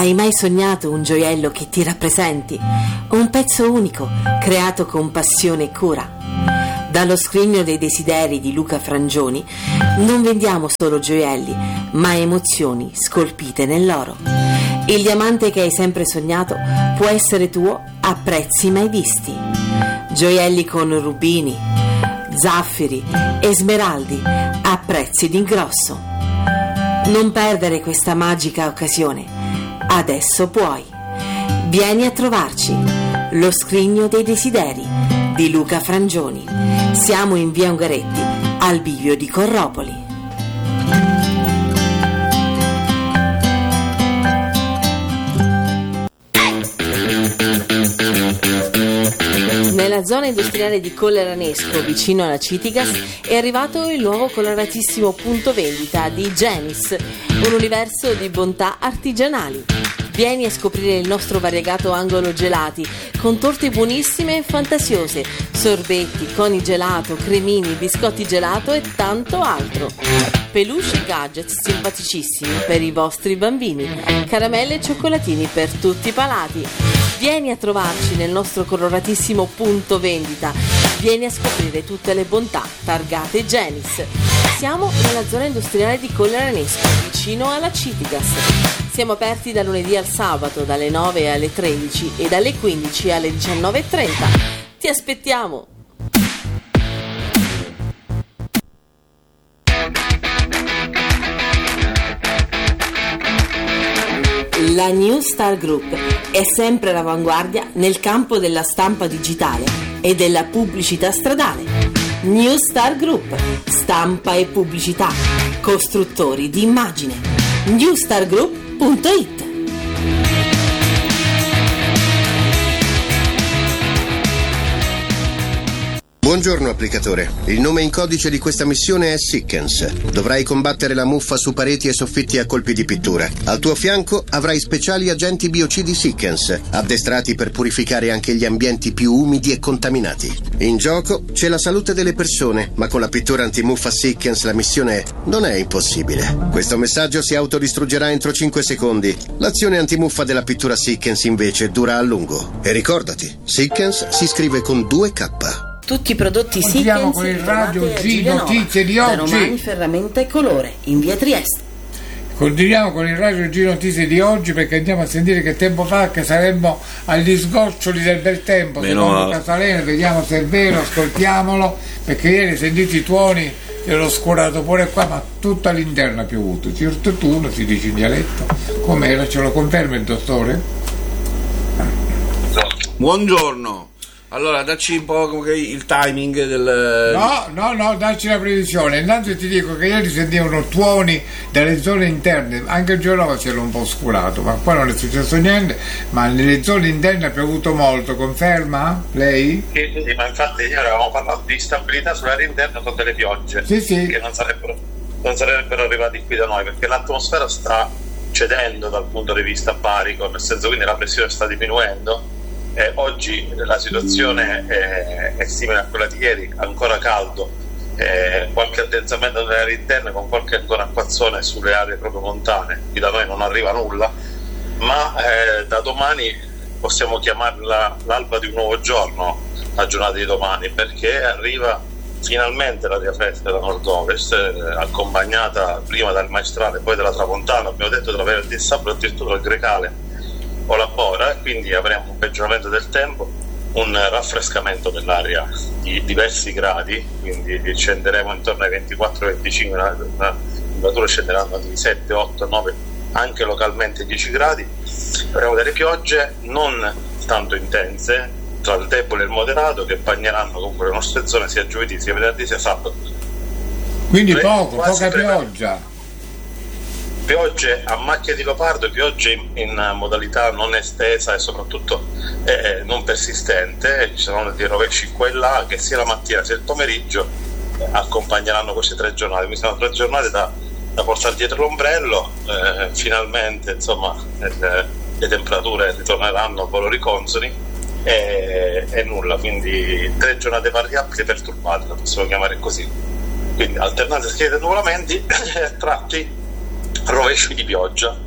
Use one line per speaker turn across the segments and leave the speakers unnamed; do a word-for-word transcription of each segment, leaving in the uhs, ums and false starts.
Hai mai sognato un gioiello che ti rappresenti? Un pezzo unico, creato con passione e cura? Dallo Scrigno dei Desideri di Luca Frangioni non vendiamo solo gioielli, ma emozioni scolpite nell'oro. Il diamante che hai sempre sognato può essere tuo a prezzi mai visti. Gioielli con rubini, zaffiri e smeraldi a prezzi d'ingrosso. Non perdere questa magica occasione. Adesso puoi. Vieni a trovarci. Lo Scrigno dei Desideri di Luca Frangioni. Siamo in via Ungaretti, al bivio di Corropoli. Nella zona industriale di Colleranesco, vicino alla Citigas, è arrivato il nuovo coloratissimo punto vendita di Genis, un universo di bontà artigianali. Vieni a scoprire il nostro variegato angolo gelati, con torte buonissime e fantasiose, sorbetti, coni gelato, cremini, biscotti gelato e tanto altro. Peluche e gadget simpaticissimi per i vostri bambini, caramelle e cioccolatini per tutti i palati. Vieni a trovarci nel nostro coloratissimo punto vendita. Vieni a scoprire tutte le bontà targate Genis. Siamo nella zona industriale di Colleranesco, vicino alla Citigas. Siamo aperti da lunedì al sabato, dalle nove alle tredici e dalle quindici alle diciannove e trenta. Ti aspettiamo! La New Star Group è sempre all'avanguardia nel campo della stampa digitale e della pubblicità stradale. New Star Group, stampa e pubblicità, costruttori di immagine. new star group punto it.
Buongiorno applicatore, il nome in codice di questa missione è Sickens. Dovrai combattere la muffa su pareti e soffitti a colpi di pittura. Al tuo fianco avrai speciali agenti biocidi Sickens, addestrati per purificare anche gli ambienti più umidi e contaminati. In gioco c'è la salute delle persone, ma con la pittura antimuffa Sickens la missione non è impossibile. Questo messaggio si autodistruggerà entro cinque secondi. L'azione antimuffa della pittura Sickens invece dura a lungo. E ricordati, Sickens si scrive con due K.
Tutti i prodotti
Continuiamo
Sickens
con il Radio G Notizie di
da
oggi.
Romani Ferramenta e Colore in via Trieste.
Continuiamo con il Radio G Notizie di oggi, perché andiamo a sentire che tempo fa, che saremmo agli sgoccioli del bel tempo.
Meno
secondo Casalena, vediamo se è vero, ascoltiamolo, perché ieri sentiti i tuoni e l'ho scurato pure qua, ma tutta l'interno ha piovuto. Cirtutuno si dice in dialetto. Com'era? Ce lo conferma il dottore?
Buongiorno. Allora, dacci un po' il timing del...
No, no, no, dacci la previsione. Intanto ti dico che ieri sentivano tuoni dalle zone interne, anche Genova si era un po' oscurato, ma qua non è successo niente, ma nelle zone interne ha piovuto molto, conferma? Lei?
Sì, sì, ma infatti ieri avevamo parlato di stabilità sull'area interna con delle piogge,
sì, sì,
che non sarebbero, non sarebbero arrivati qui da noi, perché l'atmosfera sta cedendo dal punto di vista barico, nel senso, quindi la pressione sta diminuendo. Eh, oggi la situazione è, è simile a quella di ieri, ancora caldo, eh, qualche addensamento nelle aree interne con qualche ancora acquazzone sulle aree proprio montane. Qui da noi non arriva nulla, ma eh, da domani possiamo chiamarla l'alba di un nuovo giorno, la giornata di domani, perché arriva finalmente l'aria fresca da nord-ovest, eh, accompagnata prima dal maestrale, poi dalla tramontana, abbiamo detto della venerdì e sabato, addirittura dal grecale o la bora, quindi avremo un peggioramento del tempo, un raffrescamento dell'aria di diversi gradi, quindi scenderemo intorno ai ventiquattro venticinque, la temperatura scenderanno di sette, otto, nove, anche localmente dieci gradi. Avremo delle piogge non tanto intense, tra il debole e il moderato, che bagneranno comunque le nostre zone sia giovedì, sia venerdì, sia sabato.
Quindi poco, poca pioggia.
Piogge a macchia di leopardo, piogge in, in modalità non estesa e soprattutto eh, non persistente. Ci saranno dei rovesci qua e là, che sia la mattina sia il pomeriggio eh, accompagneranno queste tre giornate. Quindi sono tre giornate da, da portare dietro l'ombrello. Eh, finalmente, insomma, eh, le temperature ritorneranno a valori consoni e, e nulla. Quindi tre giornate variabili perturbate, la possiamo chiamare così. Quindi alternanze schiede nuvolamenti e a tratti rovesci di pioggia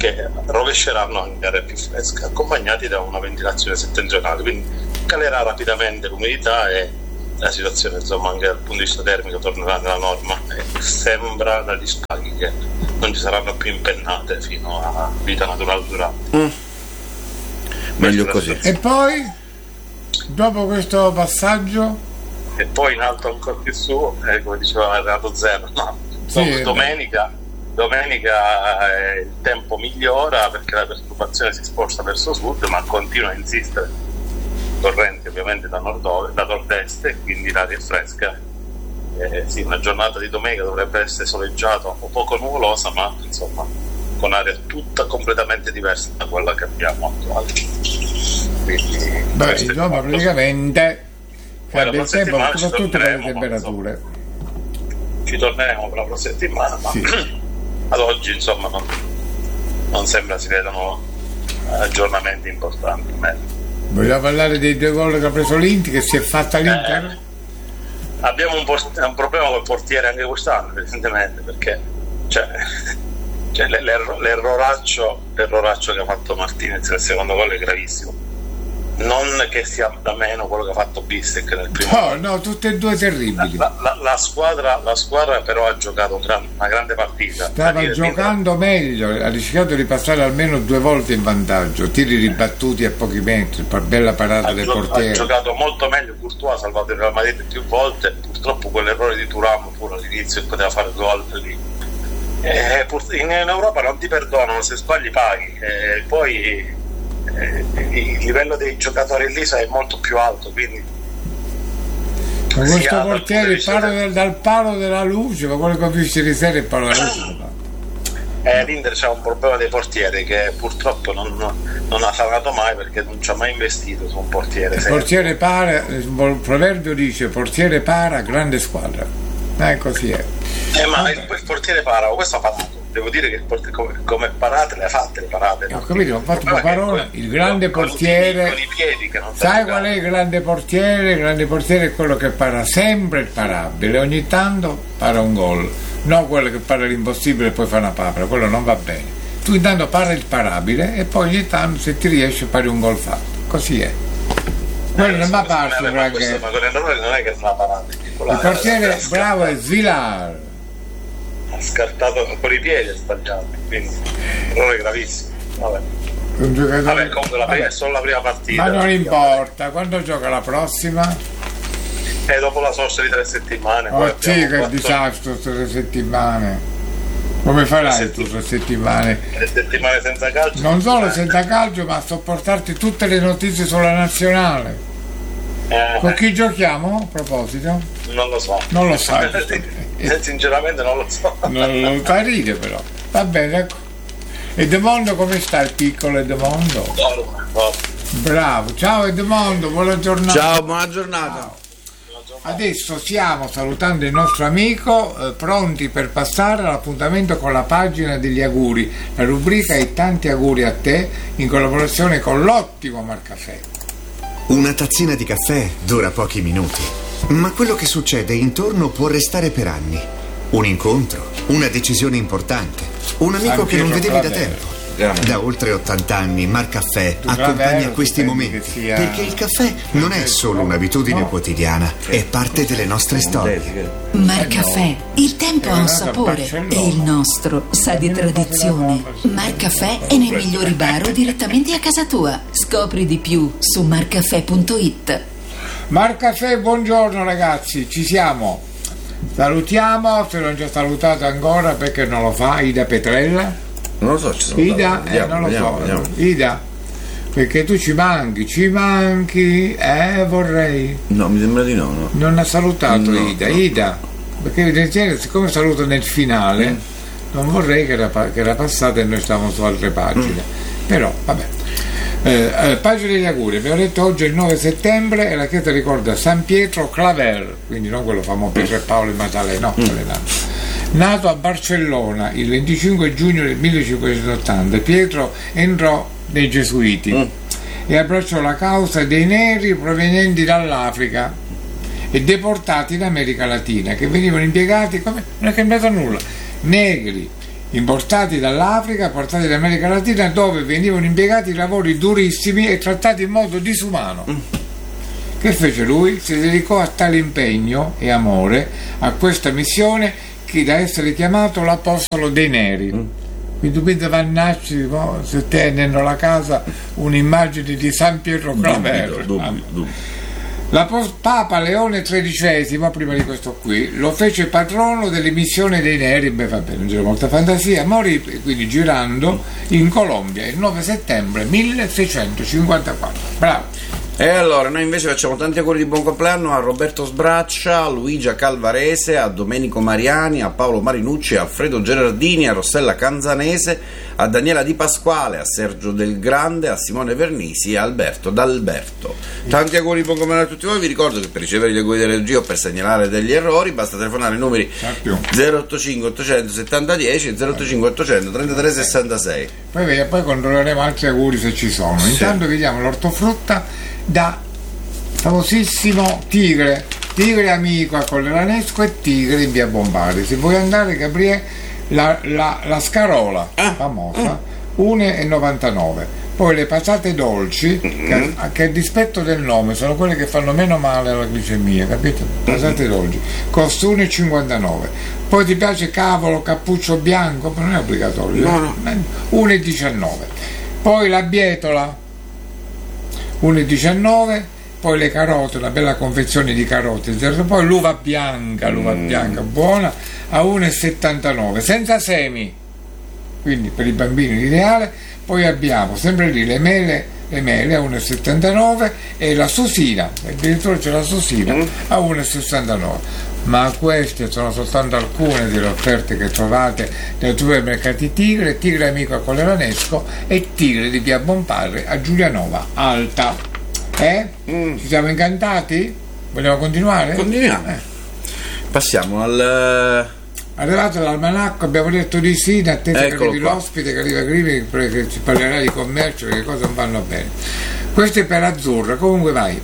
che rovesceranno anche aria più fresca, accompagnati da una ventilazione settentrionale, quindi calerà rapidamente l'umidità e la situazione, insomma, anche dal punto di vista termico tornerà nella norma, e sembra dagli spaghi che non ci saranno più impennate fino a vita naturale durante.
Mm. Meglio così.
E poi, dopo questo passaggio,
e poi in alto ancora più su, eh, come diceva Renato Zero, no,
sì,
domenica, domenica eh, il tempo migliora perché la perturbazione si sposta verso sud, ma continua a insistere correnti ovviamente da nord, da nord-est, e quindi l'aria è fresca. Eh, sì, una giornata di domenica dovrebbe essere soleggiata, un poco nuvolosa, ma insomma con aria tutta completamente diversa da quella che abbiamo attuale. Quindi,
beh, insomma, praticamente cambia il tempo, soprattutto per le temperature.
Ci torneremo per la prossima settimana, ma
sì.
Ad oggi insomma non, non sembra si vedano aggiornamenti importanti.
Vogliamo parlare dei due gol che ha preso l'Inter, che si è fatta l'Inter?
Eh, abbiamo un, port- un problema col portiere anche quest'anno, evidentemente, perché cioè, cioè l'erro- l'erroraccio, l'erroraccio che ha fatto Martinez nel secondo gol è gravissimo. Non che sia da meno quello che ha fatto Bissek nel primo.
No, no, tutte e due terribili.
La, la, la, squadra, la squadra però ha giocato un gran, una grande partita.
Stava
dire,
giocando
dire...
meglio, ha rischiato di passare almeno due volte in vantaggio, tiri ribattuti a pochi metri, per bella parata
ha
del
gio-
portiere.
Ha giocato molto meglio Courtois, ha salvato il Real Madrid più volte, purtroppo quell'errore di Thuram pure all'inizio che poteva fare gol lì. Eh, in, in Europa non ti perdonano, se sbagli paghi, e poi eh, il livello dei giocatori lì è molto più alto, quindi
ma questo
dal
portiere
punto di
palo
vista
del, dal palo della luce, ma quello che ho visto ieri sera è il palo della luce.
eh, l'Inter c'ha un problema dei portieri che purtroppo non, non ha sanato mai, perché non ci ha mai investito su un portiere.
Il portiere para, il proverbio dice portiere para, grande squadra. Eh, così è.
Eh, ma il, il portiere para, questo ha fatto. Devo dire che il portiere, come, come parate le ha fatte le parate.
Ho capito, ho fatto una parola. Il grande
con,
portiere.
Con i piedi che non
sai qual è il grande portiere? Il grande portiere è quello che para sempre il parabile, ogni tanto para un gol, non quello che para l'impossibile e poi fa una papera, quello non va bene. Tu intanto para il parabile e poi ogni tanto, se ti riesci, pari un gol fatto. Così è. Quello
eh,
non va parso,
ma,
ma,
questo, ma quell'errore non è che non ha parato.
Il portiere bravo è Svilar.
Ha scartato con i piedi, ha sbagliato, quindi errore gravissimo. Vabbè.
Un giocatore...
Vabbè, comunque la prima, è solo la prima partita.
Ma non importa, quando gioca la prossima?
E dopo la sosta di tre settimane.
Oh
poi
sì, che
quattro...
disastro, tre settimane. Come farai tu tre settimane?
Tre settimane senza calcio?
Non solo senza calcio, ma a sopportarti tutte le notizie sulla nazionale.
Eh,
Con chi giochiamo, a proposito?
Non lo so.
Non lo sai.
Sinceramente non lo so.
Non lo fa ride però. Va bene, ecco. Edmondo come sta il piccolo Edmondo? Bravo, ciao Edmondo, buona giornata.
Ciao, buona giornata.
Ciao. Adesso stiamo salutando il nostro amico, eh, pronti per passare all'appuntamento con la pagina degli auguri, la rubrica E tanti auguri a te, in collaborazione con l'ottimo Marcaffè.
Una tazzina di caffè dura pochi minuti, ma quello che succede intorno può restare per anni. Un incontro, una decisione importante, un amico che non vedevi da tempo. Da oltre ottanta anni Marcaffè accompagna questi momenti, perché il caffè non è solo un'abitudine quotidiana, è parte delle nostre storie.
Marcaffè, il tempo ha un sapore e il nostro sa di tradizione. Marcaffè è nei migliori bar o direttamente a casa tua. Scopri di più su marcaffè punto it.
Marcaffè, buongiorno ragazzi, ci siamo. Salutiamo, se non ci ha salutato ancora perché non lo fa, Ida Petrella.
Non lo so, ci sono
Ida,
vediamo,
eh, non lo
vediamo,
so,
vediamo.
Ida, perché tu ci manchi, ci manchi, eh, vorrei.
No, mi sembra di no, no.
Non ha salutato
No,
Ida,
no.
Ida, perché evidentemente siccome saluto nel finale, mm. non vorrei che era, che era passata e noi stavamo su altre pagine, mm. però vabbè. Eh, eh, pagina degli auguri, abbiamo detto oggi è il nove settembre e la chiesa ricorda San Pietro Claver, quindi non quello famoso Pietro e Paolo e Maddalena, no, mm. Nato a Barcellona il venticinque giugno del millecinquecentottanta, Pietro entrò nei Gesuiti mm. e abbracciò la causa dei neri provenienti dall'Africa e deportati in America Latina, che venivano impiegati come non è cambiato nulla, negri, importati dall'Africa, portati dall'America Latina, dove venivano impiegati lavori durissimi e trattati in modo disumano. Mm. Che fece lui? Si dedicò a tale impegno e amore a questa missione, che da essere chiamato l'Apostolo dei Neri. Mm. Quindi dubito Vannacci, no? Se tenendo la casa un'immagine di San Pietro Claver. La Papa Leone tredicesimo, prima di questo qui, lo fece patrono delle missioni dei Neri. Beh, vabbè, non c'era molta fantasia. Morì quindi girando in Colombia il nove settembre milleseicentocinquantaquattro. Bravo.
E allora noi invece facciamo tanti auguri di buon compleanno a Roberto Sbraccia, a Luigia Calvarese, a Domenico Mariani, a Paolo Marinucci, a Alfredo Gerardini, a Rossella Canzanese, a Daniela Di Pasquale, a Sergio Del Grande, a Simone Vernisi e a Alberto D'Alberto. Tanti auguri di buon compleanno a tutti voi. Vi ricordo che per ricevere gli auguri della regia o per segnalare degli errori basta telefonare ai numeri zero otto cinque ottocentosettanta dieci e zero otto cinque ottocentotrentatré sessantasei.
Poi, vedi, poi controlleremo altri auguri se ci sono. Sì. Intanto vediamo l'ortofrutta da famosissimo Tigre, Tigre amico a Colleranesco e Tigre in via Bombari. Se vuoi andare, Gabriele, la, la, la scarola ah. famosa, ah. uno e novantanove. Poi le patate dolci, mm-hmm. che, che a dispetto del nome sono quelle che fanno meno male alla glicemia, capito? Patate dolci, costa uno e cinquantanove. Poi ti piace cavolo, cappuccio bianco, ma non è obbligatorio, no, no. uno e diciannove. Poi la bietola, uno e diciannove. Poi le carote, una bella confezione di carote, poi l'uva bianca, l'uva mm. bianca buona a uno e settantanove, senza semi, quindi per i bambini l'ideale. Poi abbiamo sempre lì le mele, le mele a uno e settantanove e la susina, addirittura c'è la susina mm. a uno e sessantanove. Ma queste sono soltanto alcune delle offerte che trovate nei supermercati Tigre, Tigre amico a Colleranesco e Tigre di via Bonparre a Giulianova Alta. Eh? Mm. Ci siamo incantati? Vogliamo continuare?
Continuiamo. Eh. Passiamo al...
Arrivato l'almanacco, abbiamo detto di sì, in attesa che arrivi l'ospite, che arriva Grivi, che ci parlerà di commercio, che le cose non vanno bene. Questo è per Azzurra, comunque vai.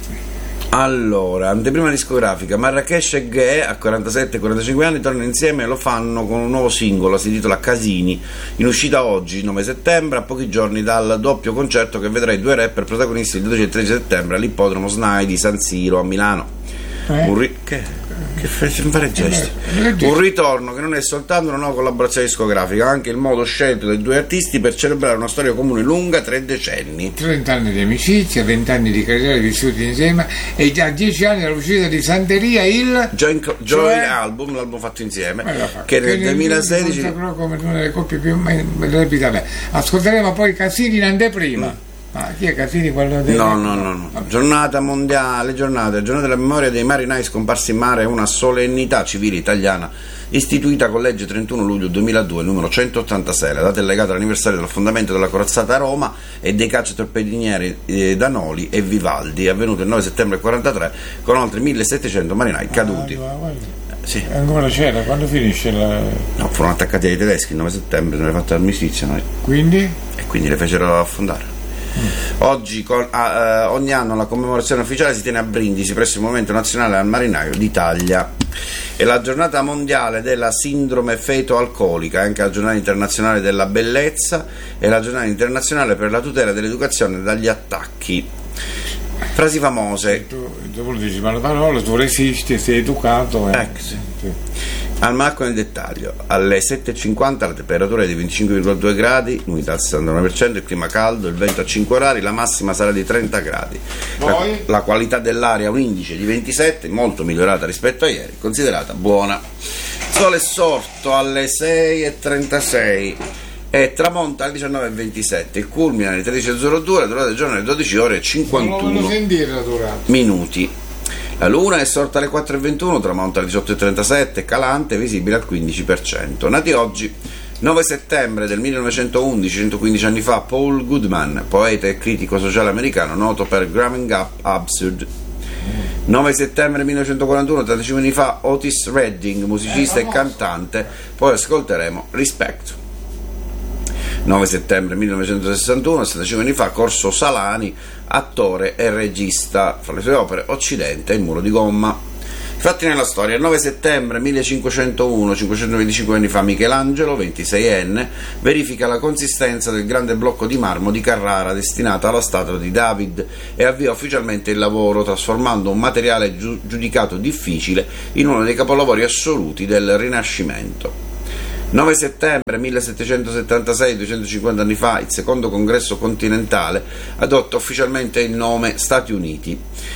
Allora, anteprima discografica, Marrakesh e Ghee a quarantasette quarantacinque anni tornano insieme e lo fanno con un nuovo singolo, si intitola Casini, in uscita oggi, nove settembre, a pochi giorni dal doppio concerto che vedrà i due rapper protagonisti il dodici e tredici settembre all'ippodromo SNAI di San Siro a Milano. Eh? Un ri- che? Che fare gesti. Un ritorno che non è soltanto una nuova collaborazione discografica, ma anche il modo scelto dai due artisti per celebrare una storia comune lunga tre decenni.
trenta anni di amicizia, venti anni di carriera vissuti insieme e già dieci anni dall'uscita di Santeria, il
Joy, Joy cioè, Album, l'album fatto insieme, che, che nel duemilasedici
però come una delle coppie più repita. Ascolteremo poi Casini in anteprima. Mm. Ah, chi è Casini? Quello dei...
No, no, no, no. Giornata mondiale, giornata, giornata della memoria dei marinai scomparsi in mare, è una solennità civile italiana istituita con legge trentuno luglio duemiladue, numero centottantasei. La data è legata all'anniversario dell'affondamento della corazzata a Roma e dei cacciatorpedinieri eh, Danoli e Vivaldi, avvenuto il nove settembre quarantatré, con oltre millesettecento marinai caduti.
Ah, sì. Ancora c'era, quando finisce la...
No, furono attaccati ai tedeschi il nove settembre, non è fatta l'armistizio noi.
Quindi?
E quindi le fecero affondare. Oggi con, ah, eh, ogni anno la commemorazione ufficiale si tiene a Brindisi presso il Movimento Nazionale al Marinaio d'Italia. È la giornata mondiale della sindrome feto-alcolica, anche la giornata internazionale della bellezza e la giornata internazionale per la tutela dell'educazione dagli attacchi. Frasi famose.
Tu, tu dici, ma la parola, tu resisti, sei educato. Eh.
Ecco, sì. Sì. Almanacco nel dettaglio, alle sette e cinquanta la temperatura è di venticinque virgola due gradi, l'umidità al sessantanove per cento, il clima caldo, il vento a cinque orari, la massima sarà di trenta gradi. La, la qualità dell'aria un indice di ventisette, molto migliorata rispetto a ieri, considerata buona. Sole è sorto alle sei e trentasei e tramonta alle diciannove e ventisette, il culmine alle tredici e zero due, la durata del giorno è dodici ore e cinquantuno minuti. La luna è sorta alle quattro e ventuno, tramonta alle diciotto e trentasette, calante, visibile al quindici per cento. Nati oggi, nove settembre del millenovecentoundici, centoquindici anni fa, Paul Goodman, poeta e critico sociale americano, noto per Growing Up Absurd. nove settembre millenovecentoquarantuno, trentacinque anni fa, Otis Redding, musicista e cantante, poi ascolteremo Respect. nove settembre millenovecentosessantuno, sessantacinque anni fa, Corso Salani, attore e regista, fra le sue opere Occidente e Il muro di gomma. Fatti nella storia, il nove settembre millecinquecentouno, cinquecentoventicinque anni fa, Michelangelo, ventiseienne, verifica la consistenza del grande blocco di marmo di Carrara destinato alla statua di David e avvia ufficialmente il lavoro, trasformando un materiale giu- giudicato difficile in uno dei capolavori assoluti del Rinascimento. nove settembre millesettecentosettantasei, duecentocinquanta anni fa, il secondo congresso continentale adotta ufficialmente il nome Stati Uniti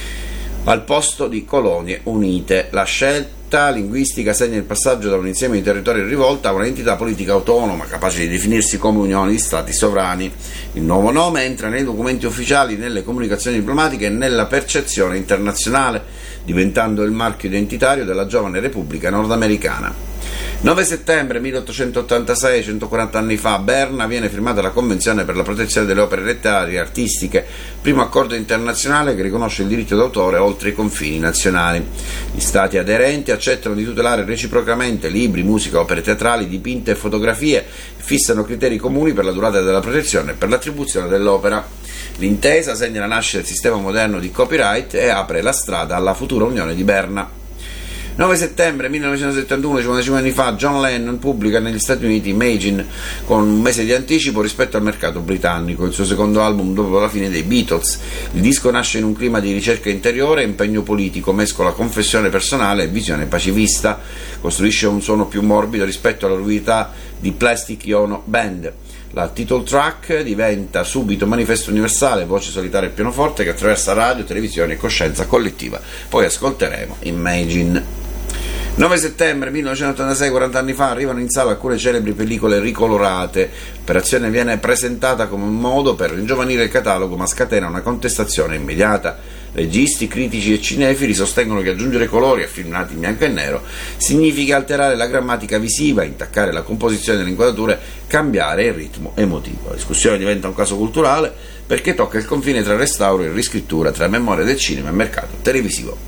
al posto di Colonie Unite. La scelta linguistica segna il passaggio da un insieme di territori in rivolta a un'entità politica autonoma, capace di definirsi come unione di stati sovrani. Il nuovo nome entra nei documenti ufficiali, nelle comunicazioni diplomatiche e nella percezione internazionale, diventando il marchio identitario della giovane Repubblica nordamericana. nove settembre milleottocentottantasei, centoquaranta anni fa, a Berna viene firmata la Convenzione per la protezione delle opere letterarie e artistiche, primo accordo internazionale che riconosce il diritto d'autore oltre i confini nazionali. Gli Stati aderenti accettano di tutelare reciprocamente libri, musica, opere teatrali, dipinte e fotografie e fissano criteri comuni per la durata della protezione e per l'attribuzione dell'opera. L'intesa segna la nascita del sistema moderno di copyright e apre la strada alla futura Unione di Berna. nove settembre millenovecentosettantuno, cinquantacinque anni fa, John Lennon pubblica negli Stati Uniti Imagine con un mese di anticipo rispetto al mercato britannico, il suo secondo album dopo la fine dei Beatles. Il disco nasce in un clima di ricerca interiore e impegno politico, mescola confessione personale e visione pacifista, costruisce un suono più morbido rispetto alla ruvità di Plastic Ono Band. La title track diventa subito manifesto universale, voce solitaria e pianoforte che attraversa radio, televisione e coscienza collettiva. Poi ascolteremo Imagine. nove settembre millenovecentottantasei, quaranta anni fa, arrivano in sala alcune celebri pellicole ricolorate. L'operazione viene presentata come un modo per ringiovanire il catalogo, ma scatena una contestazione immediata. Registi, critici e cinefili sostengono che aggiungere colori a film nati in bianco e nero significa alterare la grammatica visiva, intaccare la composizione delle inquadrature, cambiare il ritmo emotivo. La discussione diventa un caso culturale perché tocca il confine tra restauro e riscrittura, tra memoria del cinema e mercato televisivo.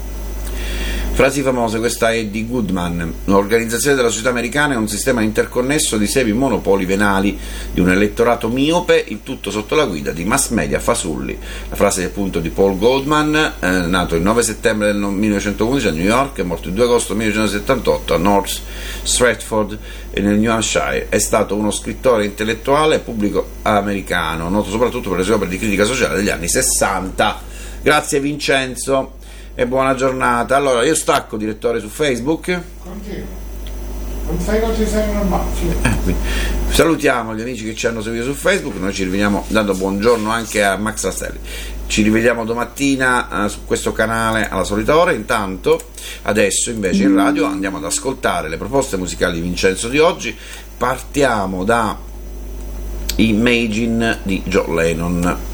Frasi famose, questa è di Goodman. L'organizzazione della società americana è un sistema interconnesso di semi monopoli venali, di un elettorato miope, il tutto sotto la guida di mass media fasulli. La frase è appunto di Paul Goldman, eh, nato il nove settembre del millenovecentoundici a New York e morto il due agosto millenovecentosettantotto a North Stratford nel New Hampshire. È stato uno scrittore intellettuale e pubblico americano, noto soprattutto per le sue opere di critica sociale degli anni sessanta. Grazie Vincenzo e buona giornata. Allora io stacco, direttore, su Facebook.
Continua. Non fai cose sempre normali.
Eh, salutiamo gli amici che ci hanno seguito su Facebook. Noi ci rivediamo, dando buongiorno anche a Max Rastelli. Ci rivediamo domattina eh, su questo canale alla solita ora. Intanto adesso invece in radio andiamo ad ascoltare le proposte musicali di Vincenzo di oggi. Partiamo da Imagine di John Lennon.